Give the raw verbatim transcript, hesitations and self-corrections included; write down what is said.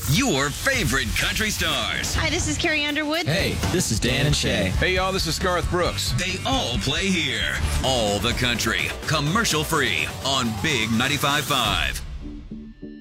your favorite country stars. Hi, this is Carrie Underwood. Hey, this is Dan and Shay. Hey, y'all, this is Garth Brooks. They all play here. All the country, commercial free on Big ninety-five point five.